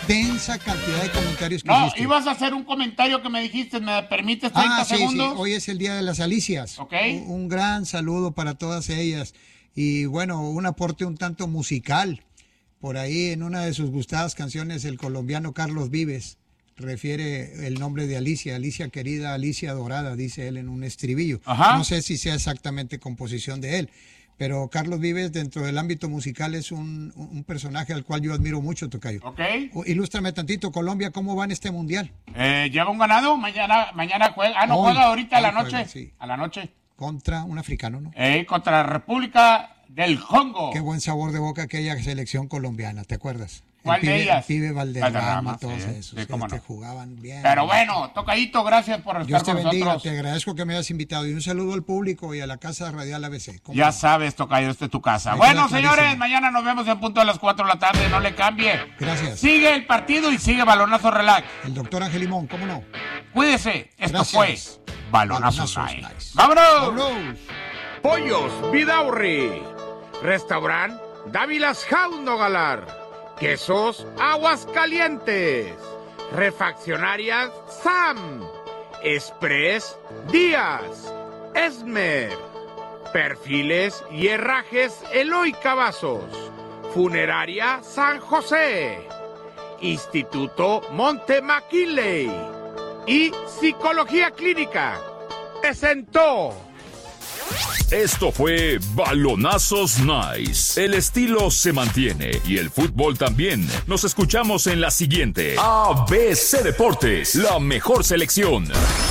extensa cantidad de comentarios que No, hiciste. ibas a hacer un comentario que me dijiste, ¿me permites 30 segundos? Sí, hoy es el Día de las Alicias. Ok. Un gran saludo para todas ellas. Y bueno, un aporte un tanto musical. Por ahí en una de sus gustadas canciones, el colombiano Carlos Vives refiere el nombre de Alicia, Alicia querida, Alicia adorada, dice él en un estribillo. Ajá. No sé si sea exactamente composición de él, pero Carlos Vives dentro del ámbito musical es un personaje al cual yo admiro mucho, tocayo. Ok. Ilústrame tantito, Colombia, ¿cómo va en este mundial? ¿Lleva un ganado? Mañana juega. Hoy, Juega ahorita a la hoy juega, noche. sí. A la noche. Contra un africano, ¿no? Contra la República del Congo. Qué buen sabor de boca aquella selección colombiana, ¿te acuerdas? ¿Cuál de ellas? El pibe Valderrama, todos sí, esos. sí, cómo no. Jugaban bien. Pero bueno, tocadito, gracias por estar Dios te con bendiga, nosotros. te agradezco que me hayas invitado. Y un saludo al público y a la Casa Radial ABC. Ya no? sabes, tocayo, esta es tu casa. Me Bueno, queda señores, clarísimo. mañana nos vemos en punto a las 4 de la tarde. No le cambie. Gracias. Sigue el partido y sigue Balonazo Relax. El doctor Ángel Limón, ¿cómo no? Cuídese. Esto Gracias. fue Balonazos Balonazos Nice. Nice. ¡Vámonos! ¡Vámonos! Pollos Vidaurri. Restaurant Dávilas Jauno Galar. Quesos Aguascalientes. Refaccionarias Sam. Express Díaz. Esmer. Perfiles y herrajes Eloy Cavazos. Funeraria San José. Instituto Monte McKinley. Y Psicología Clínica. Presentó. Esto fue Balonazos Nice. El estilo se mantiene y el fútbol también. Nos escuchamos en la siguiente. ABC Deportes, la mejor selección.